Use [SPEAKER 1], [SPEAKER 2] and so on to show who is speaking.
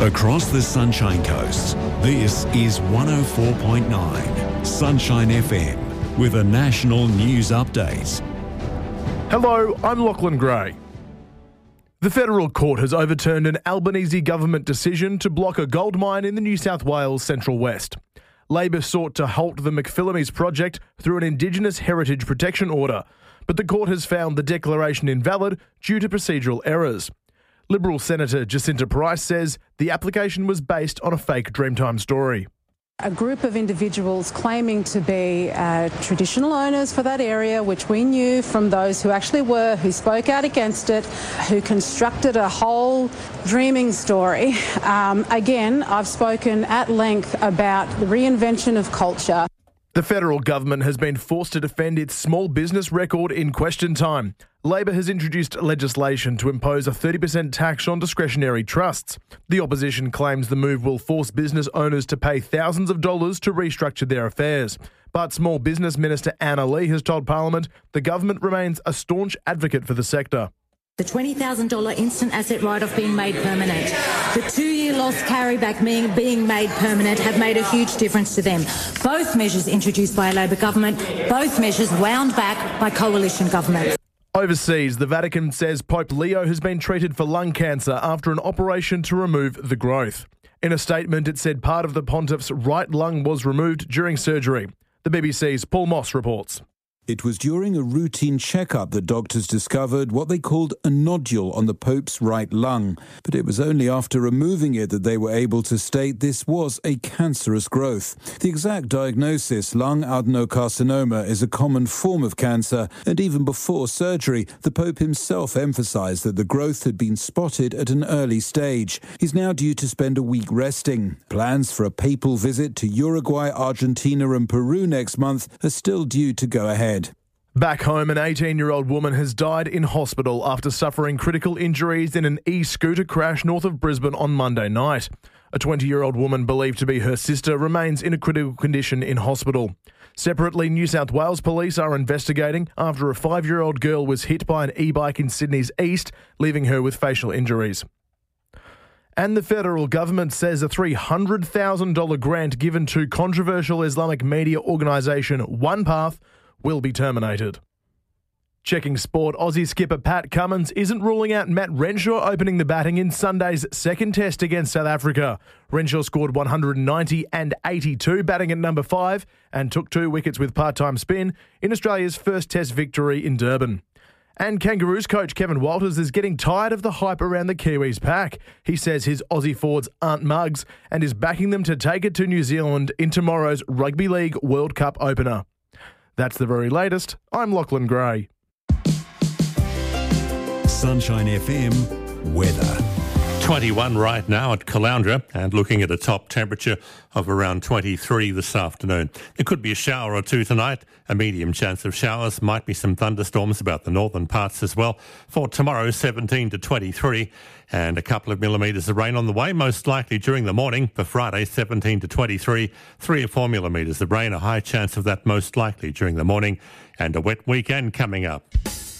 [SPEAKER 1] Across the Sunshine Coast, this is 104.9 Sunshine FM with a national news update.
[SPEAKER 2] Hello, I'm Lachlan Gray. The federal court has overturned an Albanese government decision to block a gold mine in the New South Wales Central West. Labor sought to halt the McPhillamys project through an Indigenous heritage protection order, but the court has found the declaration invalid due to procedural errors. Liberal Senator Jacinta Price says the application was based on a fake Dreamtime story.
[SPEAKER 3] A group of individuals claiming to be traditional owners for that area, which we knew from those who actually were, who spoke out against it, who constructed a whole dreaming story. Again, I've spoken at length about the reinvention of culture.
[SPEAKER 2] The federal government has been forced to defend its small business record in question time. Labor has introduced legislation to impose a 30% tax on discretionary trusts. The opposition claims the move will force business owners to pay thousands of dollars to restructure their affairs. But Small Business Minister Anna Lee has told Parliament the government remains a staunch advocate for the sector.
[SPEAKER 4] The $20,000 instant asset write-off being made permanent, the 2-year loss carryback being made permanent have made a huge difference to them. Both measures introduced by a Labor government, both measures wound back by coalition governments.
[SPEAKER 2] Overseas, the Vatican says Pope Leo has been treated for lung cancer after an operation to remove the growth. In a statement, it said part of the pontiff's right lung was removed during surgery. The BBC's Paul Moss reports.
[SPEAKER 5] It was during a routine checkup that doctors discovered what they called a nodule on the Pope's right lung. But it was only after removing it that they were able to state this was a cancerous growth. The exact diagnosis, lung adenocarcinoma, is a common form of cancer. And even before surgery, the Pope himself emphasised that the growth had been spotted at an early stage. He's now due to spend a week resting. Plans for a papal visit to Uruguay, Argentina and Peru next month are still due to go ahead.
[SPEAKER 2] Back home, an 18-year-old woman has died in hospital after suffering critical injuries in an e-scooter crash north of Brisbane on Monday night. A 20-year-old woman believed to be her sister remains in a critical condition in hospital. Separately, New South Wales police are investigating after a 5-year-old girl was hit by an e-bike in Sydney's east, leaving her with facial injuries. And the federal government says a $300,000 grant given to controversial Islamic media organisation One Path will be terminated. Checking sport, Aussie skipper Pat Cummins isn't ruling out Matt Renshaw opening the batting in Sunday's second test against South Africa. Renshaw scored 190 and 82, batting at number 5, and took 2 wickets with part-time spin in Australia's first test victory in Durban. And Kangaroos coach Kevin Walters is getting tired of the hype around the Kiwis pack. He says his Aussie forwards aren't mugs and is backing them to take it to New Zealand in tomorrow's Rugby League World Cup opener. That's the very latest. I'm Lachlan Gray.
[SPEAKER 1] Sunshine FM weather.
[SPEAKER 6] 21 right now at Caloundra and looking at a top temperature of around 23 this afternoon. There could be a shower or two tonight, a medium chance of showers, might be some thunderstorms about the northern parts as well. For tomorrow, 17 to 23 and a couple of millimetres of rain on the way, most likely during the morning. For Friday, 17 to 23, 3 or 4 millimetres of rain, a high chance of that most likely during the morning, and a wet weekend coming up.